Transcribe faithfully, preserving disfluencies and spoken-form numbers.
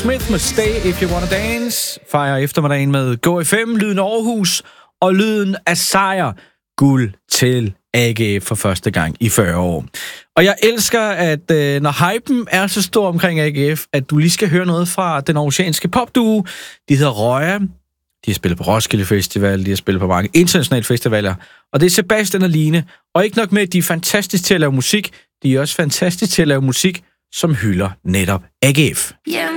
Smith med Stay If You Wanna Dance. Fejrer eftermiddagen med Go F M, lyden af Aarhus og lyden af sejr. Guld til A G F for første gang i fyrre år. Og jeg elsker, at øh, når hypen er så stor omkring A G F, at du lige skal høre noget fra den aarhusianske popduo. De hedder Røya. De har spillet på Roskilde Festival, de har spillet på mange internationale festivaler. Og det er Sebastian og Line. Og ikke nok med, at de er fantastiske til at lave musik, de er også fantastiske til at lave musik, som hylder netop A G F. Yeah.